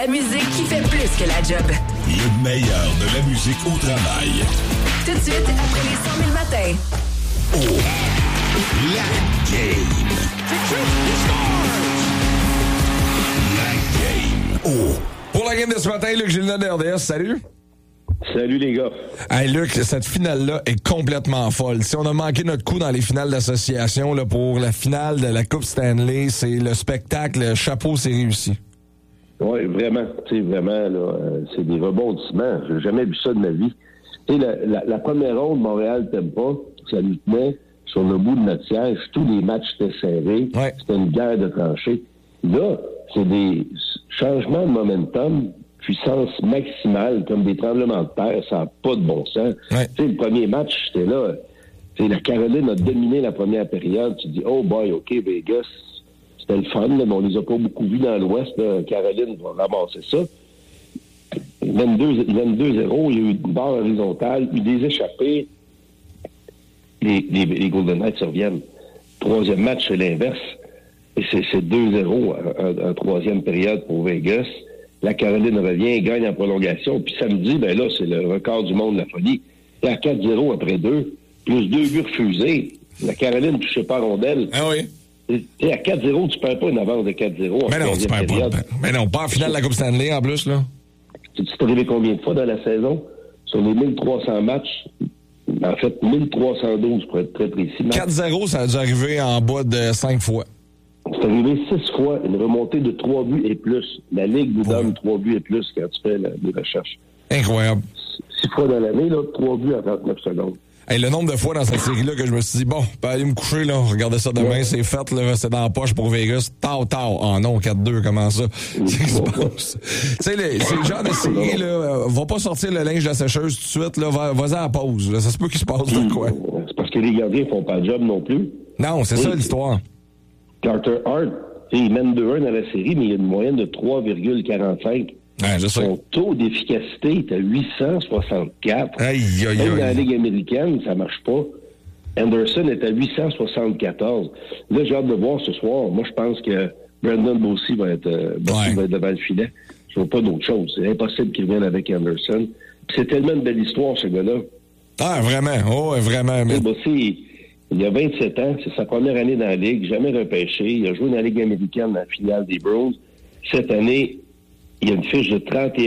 La musique qui fait plus que la job. Le meilleur de la musique au travail. Tout de suite, après les 100 000 matins. Oh, la game. La game. Oh. Pour la game de ce matin, Luc Gilna de RDS, salut. Salut les gars. Hey Luc, cette finale-là est complètement folle. Si on a manqué notre coup dans les finales d'association là, pour la finale de la Coupe Stanley, c'est le spectacle, le chapeau, c'est réussi. Oui, vraiment. Tu sais, vraiment, là, c'est des rebondissements. J'ai jamais vu ça de ma vie. Tu sais, la première ronde, Montréal t'aime pas, ça nous tenait sur le bout de notre siège. Tous les matchs étaient serrés. Ouais. C'était une guerre de tranchées. Là, c'est des changements de momentum, puissance maximale, comme des tremblements de terre. Ça n'a pas de bon sens. Ouais. Tu sais, le premier match, c'était là. Tu sais, la Caroline a dominé la première période. Tu dis, oh boy, OK, Vegas, c'était le fun, là, mais on les a pas beaucoup vus dans l'Ouest. Là. Caroline va ramasser ça. 22-0, il y a eu une barre horizontale, eu des échappées. Les Golden Knights reviennent. Troisième match, c'est l'inverse. Et c'est 2-0 en troisième période pour Vegas. La Caroline revient, gagne en prolongation. Puis samedi, ben là, c'est le record du monde de la folie. Et à 4-0 après 2, plus 2 buts refusés. La Caroline ne touchait pas rondelle. Ah oui? Et à 4-0, tu perds pas une avance de 4-0. Mais non, tu perds pas. Mais non, pas en finale de la Coupe Stanley en plus, là. Tu t'es arrivé combien de fois dans la saison? Sur les 1300 matchs, en fait, 1312 pour être très précis. 4-0, ça a dû arriver en bas de 5 fois. C'est arrivé 6 fois, une remontée de 3 buts et plus. La Ligue vous donne 3 buts et plus quand tu fais des recherches. Incroyable. 6 fois dans l'année, là, 3 buts en 39 secondes. Hey, le nombre de fois dans cette série-là que je me suis dit, bon, je peux aller me coucher, là, regardez ça demain, c'est fait, là, c'est dans la poche pour Vegas. Tao. Ah non, 4-2, comment ça? Tu sais, c'est le genre de série, là, va pas sortir le linge de la sécheuse tout de suite, là, vas-y à la pause, là, ça se peut qu'il se passe de quoi. C'est parce que les gardiens font pas le job non plus. Non, c'est ça l'histoire. Carter Hart, il mène 2-1 dans la série, mais il y a une moyenne de 3,45. Ouais, je sais. Son taux d'efficacité est à 864. Aïe. Même dans la Ligue américaine, ça marche pas. Anderson est à 874. Là, j'ai hâte de voir ce soir. Moi, je pense que Brandon Bossy va être devant le filet. Je vois pas d'autre chose. C'est impossible qu'il vienne avec Anderson. Puis c'est tellement une belle histoire, ce gars-là. Ah, vraiment. Oh, vraiment. Mais... Bossy, il y a 27 ans. C'est sa première année dans la Ligue. Jamais repêché. Il a joué dans la Ligue américaine dans la finale des Bruins. Cette année, il y a une fiche de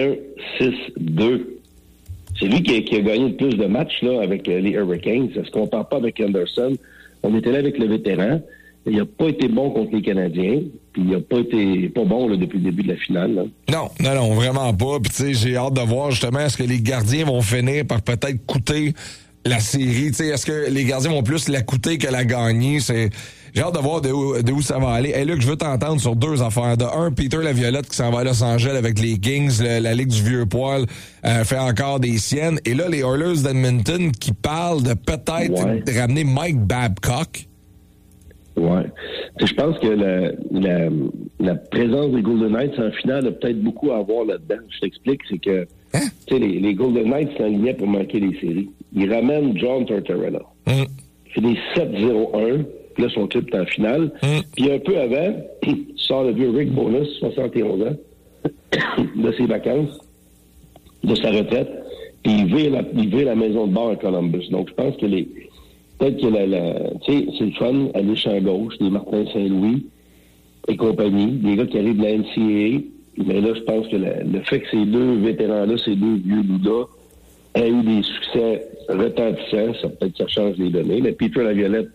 31-6-2. C'est lui qui a gagné le plus de matchs là, avec les Hurricanes. Ça se compare pas avec Anderson. On était là avec le vétéran. Il n'a pas été bon contre les Canadiens. Puis il n'a pas été pas bon là, depuis le début de la finale. Là. Non, vraiment pas. Puis tu sais, j'ai hâte de voir justement est-ce que les gardiens vont finir par peut-être coûter la série. Tu sais, est-ce que les gardiens vont plus la coûter que la gagner? J'ai hâte de voir de où ça va aller. Et Luc, je veux t'entendre sur deux affaires. De un, Peter Laviolette qui s'en va à Los Angeles avec les Kings, la Ligue du Vieux Poil, fait encore des siennes. Et là, les Oilers d'Edmonton qui parlent de peut-être ramener Mike Babcock. Ouais. Je pense que la présence des Golden Knights en finale a peut-être beaucoup à voir là-dedans. Je t'explique, c'est que les Golden Knights s'enlignaient pour manquer les séries. Ils ramènent John Tortorella. Il fait des 7-0-1. Là, son club est en finale. Puis un peu avant, il sort le vieux Rick Bonus, 71 ans, de ses vacances, de sa retraite, puis il vire la maison de bar à Columbus. Donc, je pense que peut-être que tu sais, c'est le fun, aller champ gauche, des Martin Saint-Louis et compagnie, des gars qui arrivent de la NCAA. Mais là, je pense que le fait que ces deux vétérans-là, ces deux vieux loups-là, aient eu des succès retentissants, ça peut-être que ça change les données. Mais Peter Laviolette,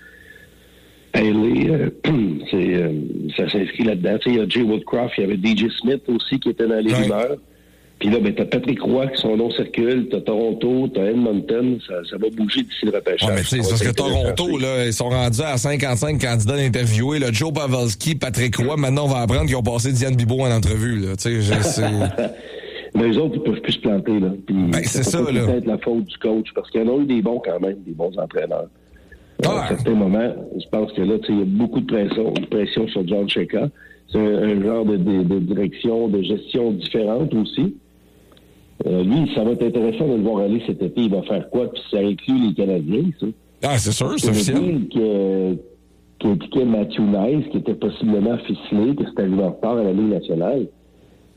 ça s'inscrit là-dedans. Tu sais, il y a Jay Woodcroft, il y avait DJ Smith aussi qui était dans les rumeurs. Puis là, t'as Patrick Roy qui son nom circule, t'as Toronto, t'as Edmonton, ça va bouger d'ici le repêchage. Ouais, mais tu sais, c'est parce que Toronto, là, ils sont rendus à 55 candidats d'interviewer. Là, Joe Pavelski, Patrick Roy, maintenant on va apprendre qu'ils ont passé Diane Bibeau en entrevue. Là. Tu sais, mais eux autres, ils peuvent plus se planter. Là. Puis, c'est ça, là. C'est peut-être la faute du coach, parce qu'il y en a eu des bons quand même, des bons entraîneurs. À certains moments, je pense que là, il y a beaucoup de pression sur John Chayka. C'est un genre de direction, de gestion différente aussi. Lui, ça va être intéressant de le voir aller cet été. Il va faire quoi? Puis ça inclut les Canadiens, ça. Ah, c'est sûr, c'est officiel. Qui impliquait Matthew Nice, qui était possiblement ficelé, que c'était arrivé en retard à la Ligue nationale.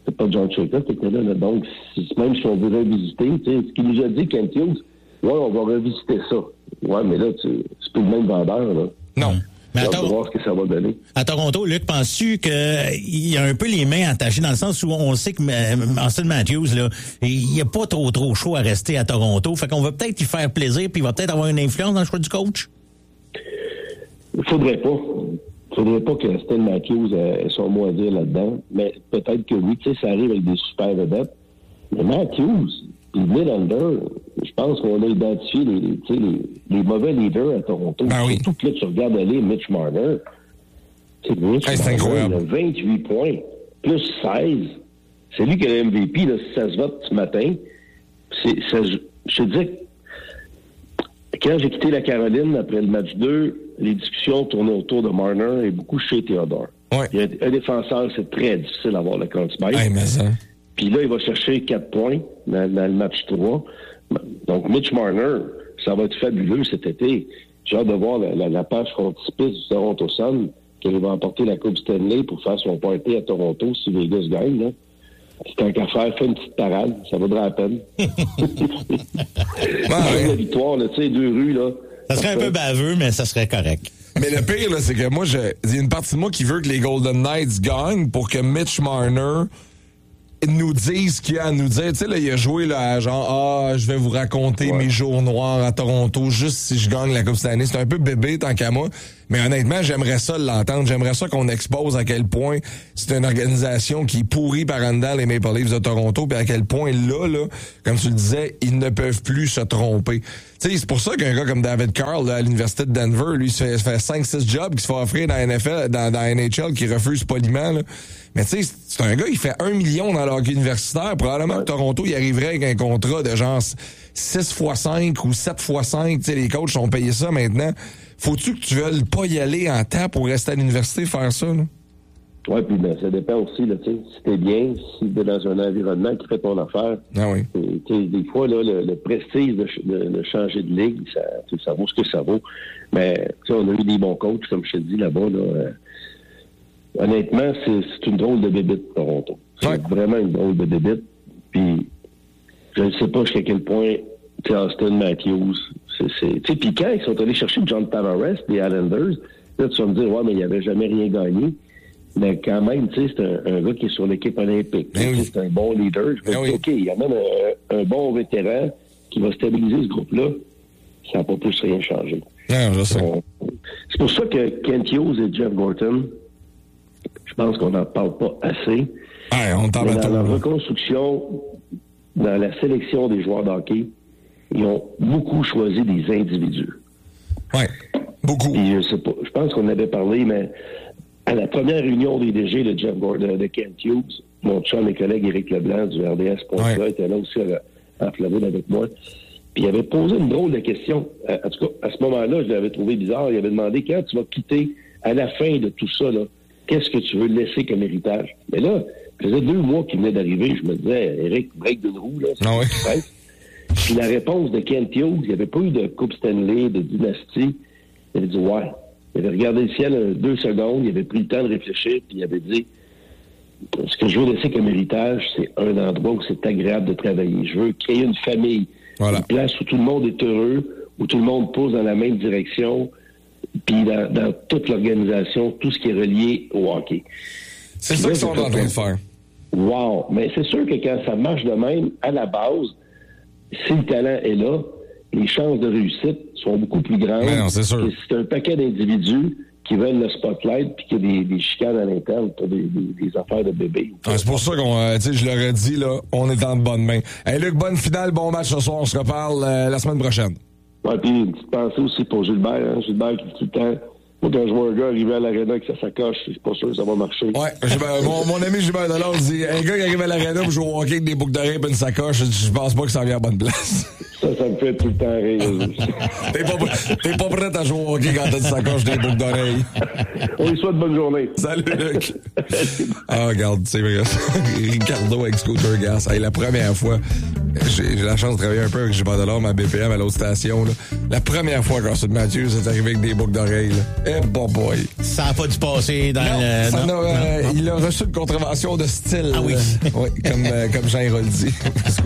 c'était pas John Chayka qui était là. Donc, même si on veut revisiter, ce qu'il nous a dit, Kent Hughes, on va revisiter ça. Ouais, mais là, c'est plus le même vendeur, là. Non. Mais on va voir ce que ça va donner. À Toronto, Luc, penses-tu qu'il y a un peu les mains attachées dans le sens où on sait que Austin Matthews, là, il n'y a pas trop chaud à rester à Toronto. Fait qu'on va peut-être y faire plaisir puis il va peut-être avoir une influence dans le choix du coach? Il faudrait pas. Faudrait pas que Austin Matthews ait son mot à dire là-dedans. Mais peut-être que oui, tu sais, ça arrive avec des super vedettes. Mais Matthews, puis Nylander, je pense qu'on a identifié les mauvais leaders à Toronto. Ben oui. Surtout que là, tu regardes aller Mitch Marner. C'est incroyable. Il a 28 points, plus 16. C'est lui qui a le MVP, là, si ça se vote ce matin. Je te dis que quand j'ai quitté la Caroline après le match 2, les discussions tournaient autour de Marner et beaucoup chez Theodore. Ouais. Il y a un défenseur, c'est très difficile d'avoir le contre-spike. Hey, mais ça... Puis là, il va chercher 4 points dans le match 3. Donc, Mitch Marner, ça va être fabuleux cet été. J'ai hâte de voir la page frontispice du Toronto Sun, qu'il va emporter la Coupe Stanley pour faire son party à Toronto si Vegas gagne. Là. C'est tant qu'à faire, fait une petite parade, ça vaudra la peine. La victoire, là, tu sais, 2 rues, là. Ça serait un peu baveux, mais ça serait correct. Mais le pire, là, c'est que moi, il y a une partie de moi qui veut que les Golden Knights gagnent pour que Mitch Marner nous dise ce qu'il y a à nous dire. Tu sais, là, il a joué, là, genre, je vais vous raconter mes jours noirs à Toronto juste si je gagne la Coupe Stanley. C'est un peu bébé, tant qu'à moi. Mais honnêtement, j'aimerais ça l'entendre. J'aimerais ça qu'on expose à quel point c'est une organisation qui est pourrie par en dedans les Maple Leafs de Toronto, puis à quel point là, comme tu le disais, ils ne peuvent plus se tromper. Tu sais, c'est pour ça qu'un gars comme David Carl, là, à l'Université de Denver, lui, se fait 5-6 jobs qui se fait offrir dans la NFL, dans la NHL, qui refuse poliment, là. Mais tu sais, c'est un gars, il fait 1 million dans l'hockey universitaire. Probablement que Toronto, il arriverait avec un contrat de genre 6x5 ou 7x5. Tu sais, les coachs ont payé ça maintenant. Faut-tu que tu veuilles pas y aller en temps pour rester à l'université faire ça, là? Oui, puis ça dépend aussi, là, tu sais, si t'es bien, si t'es dans un environnement qui fait ton affaire. Ah oui. Des fois, là, le prestige de changer de ligue, ça vaut ce que ça vaut. Mais, tu sais, on a eu des bons coachs, comme je te dis, là-bas, là. Honnêtement, c'est une drôle de bébite, Toronto. C'est vraiment une drôle de bébite. Puis, je ne sais pas jusqu'à quel point, tu sais, Austin Matthews, tu sais, puis quand ils sont allés chercher John Tavares, les Islanders, là, tu vas me dire, ouais, mais il n'avait jamais rien gagné. Mais quand même, tu sais, c'est un gars qui est sur l'équipe olympique. C'est un bon leader. Je me dis, OK, il y a même un bon vétéran qui va stabiliser ce groupe-là. Ça n'a pas plus rien changé. Non, je sais. C'est pour ça que Kent Hughes et Jeff Gorton, je pense qu'on n'en parle pas assez. Ouais, on t'en dans la reconstruction, dans la sélection des joueurs d'hockey, ils ont beaucoup choisi des individus. Oui, beaucoup. Et je sais pas, je pense qu'on avait parlé, mais à la première réunion des DG de Jeff Gorton, de Kent Hughes, mon chum et collègue Éric Leblanc du RDS.ca était là aussi en Floride avec moi. Puis il avait posé une drôle de question. En tout cas, à ce moment-là, je l'avais trouvé bizarre. Il avait demandé, quand tu vas quitter, à la fin de tout ça, là, qu'est-ce que tu veux laisser comme héritage? Mais là, ça faisait 2 mois qu'il venait d'arriver. Je me disais, Eric, break d'une roue, là. Ah oui. Puis la réponse de Kent Hughes, il n'y avait pas eu de Coupe Stanley, de dynastie. Il avait dit, ouais. Il avait regardé le ciel 2 secondes, il avait pris le temps de réfléchir, puis il avait dit, ce que je veux laisser comme héritage, c'est un endroit où c'est agréable de travailler. Je veux créer une famille. Voilà. Une place où tout le monde est heureux, où tout le monde pousse dans la même direction, puis dans toute l'organisation, tout ce qui est relié au hockey. C'est ça qu'ils sont en train de faire. Wow! Mais c'est sûr que quand ça marche de même, à la base, si le talent est là, les chances de réussite sont beaucoup plus grandes. Mais non, c'est sûr. C'est un paquet d'individus qui veulent le spotlight puis qu'il y a des chicanes à l'interne pour des affaires de bébé. C'est pour ça qu'on, tu sais, je l'aurais dit, là, on est en bonne main. Hey, Luc, bonne finale, bon match ce soir. On se reparle la semaine prochaine. Ouais, puis une petite pensée aussi pour Gilbert. Hein? Gilbert qui dit tout le temps, moi, quand je vois un gars arriver à l'aréna avec sa sacoche, c'est pas sûr que ça va marcher. Ouais, mon ami Gilbert Delors dit, un gars qui arrive à l'aréna pour jouer au hockey avec des boucles d'oreilles et une sacoche, je pense pas que ça vient à bonne place. Ça, Ça me fait tout le temps rire. T'es pas prêt à jouer au hockey quand t'as une sacoche des boucles d'oreilles. On lui souhaite bonne journée. Salut, Luc. Ah, regarde, c'est vrai. Ricardo avec Scooter Gas. Hey, la première fois, j'ai la chance de travailler un peu avec Gilbert Delorme à BPM, à l'autre station. Là. La première fois qu'Austin Matthews est arrivé avec des boucles d'oreilles. Eh, bon boy. Ça n'a pas dû passer dans le... Non. Il a reçu une contravention de style. Ah oui. Oui, comme Jean Héroldi.